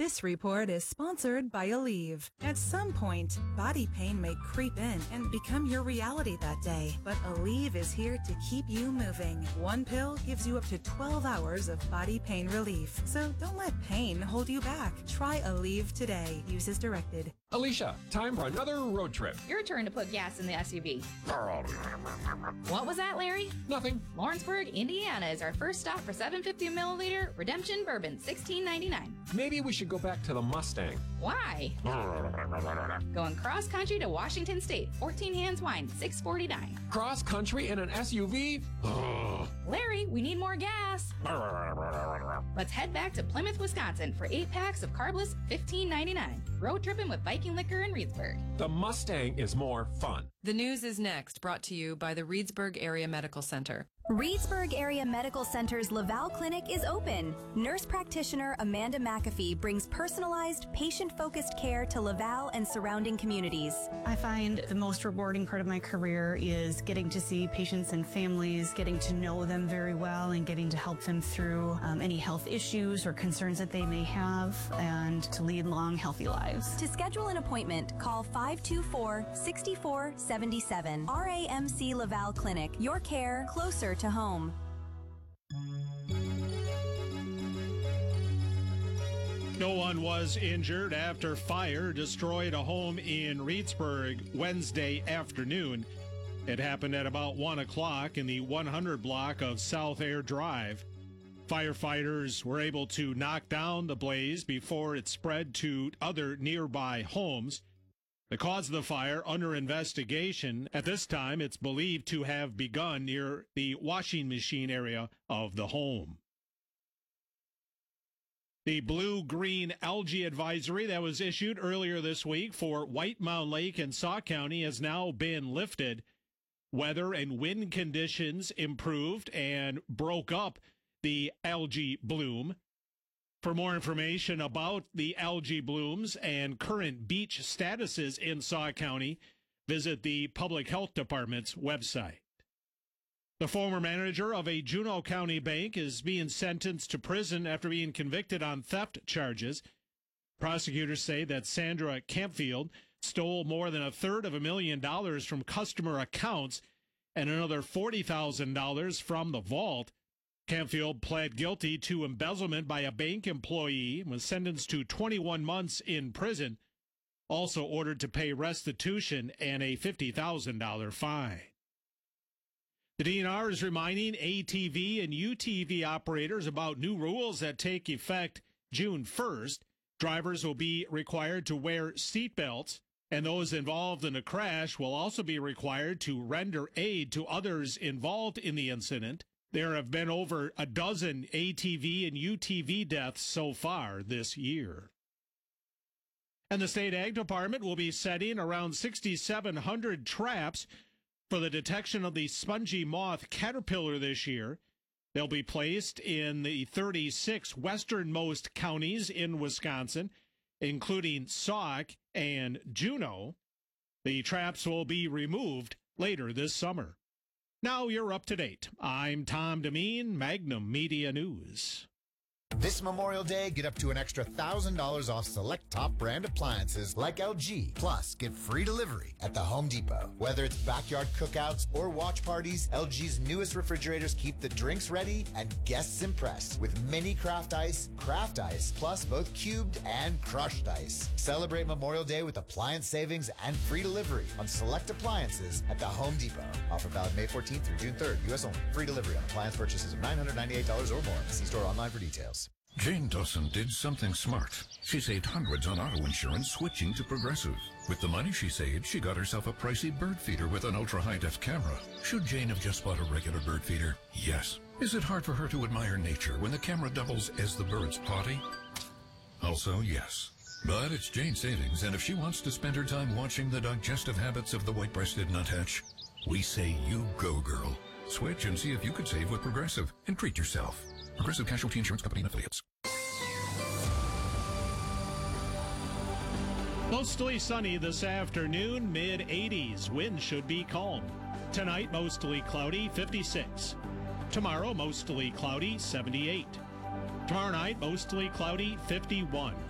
This report is sponsored by Aleve. At some point, body pain may creep in and become your reality that day, but Aleve is here to keep you moving. One pill gives you up to 12 hours of body pain relief. So don't let pain hold you back. Try Aleve today. Use as directed. Alicia, time for another road trip. Your turn to put gas in the SUV. What was that, Larry? Nothing. Lawrenceburg, Indiana is our first stop for 750 milliliter Redemption Bourbon, $16.99. Maybe we should go back to the Mustang. Why? Going cross country to Washington State, 14 Hands Wine, $6.49. Cross country in an SUV? Larry, we need more gas. Let's head back to Plymouth, Wisconsin for 8 packs of carbless, $15.99. Road tripping with Viking Liquor in Reedsburg. The Mustang is more fun. The news is next, brought to you by the Reedsburg Area Medical Center. Reedsburg Area Medical Center's Laval Clinic is open. Nurse practitioner Amanda McAfee brings personalized, patient-focused care to Laval and surrounding communities. I find the most rewarding part of my career is getting to see patients and families, getting to know them very well, and getting to help them through any health issues or concerns that they may have, and to lead long, healthy lives. To schedule an appointment, call 524-6477. RAMC Laval Clinic. Your care closer to home. No one was injured after fire destroyed a home in Reedsburg Wednesday afternoon. It happened at about 1 o'clock in the 100 block of South Air Drive. Firefighters were able to knock down the blaze before it spread to other nearby homes. The cause of the fire under investigation. At this time, it's believed to have begun near the washing machine area of the home. The blue-green algae advisory that was issued earlier this week for White Mound Lake and Sauk County has now been lifted. Weather and wind conditions improved and broke up the algae bloom. For more information about the algae blooms and current beach statuses in Sauk County, visit the Public Health Department's website. The former manager of a Juneau County bank is being sentenced to prison after being convicted on theft charges. Prosecutors say that Sandra Campfield stole more than $250,000 from customer accounts and another $40,000 from the vault. Campfield pled guilty to embezzlement by a bank employee and was sentenced to 21 months in prison, also ordered to pay restitution and a $50,000 fine. The DNR is reminding ATV and UTV operators about new rules that take effect June 1st. Drivers will be required to wear seatbelts, and those involved in a crash will also be required to render aid to others involved in the incident. There have been over a dozen ATV and UTV deaths so far this year. And the State Ag Department will be setting around 6,700 traps for the detection of the spongy moth caterpillar this year. They'll be placed in the 36 westernmost counties in Wisconsin, including Sauk and Juneau. The traps will be removed later this summer. Now you're up to date. I'm Tom Demeen, Magnum Media News. This Memorial Day, get up to an extra $1,000 off select top brand appliances like LG. Plus, get free delivery at the Home Depot. Whether it's backyard cookouts or watch parties, LG's newest refrigerators keep the drinks ready and guests impressed with mini craft ice, plus both cubed and crushed ice. Celebrate Memorial Day with appliance savings and free delivery on select appliances at the Home Depot. Offer valid May 14th through June 3rd. U.S. only. Free delivery on appliance purchases of $998 or more. See store online for details. Jane Dawson did something smart. She saved hundreds on auto insurance switching to Progressive. With the money she saved, she got herself a pricey bird feeder with an ultra-high-def camera. Should Jane have just bought a regular bird feeder? Yes. Is it hard for her to admire nature when the camera doubles as the bird's potty? Also, yes. But it's Jane's savings, and if she wants to spend her time watching the digestive habits of the white-breasted nuthatch, we say you go, girl. Switch and see if you could save with Progressive and treat yourself. Progressive Casualty Insurance Company and Affiliates. Mostly sunny this afternoon, mid-80s. Wind should be calm. Tonight, mostly cloudy, 56. Tomorrow, mostly cloudy, 78. Tomorrow night, mostly cloudy, 51.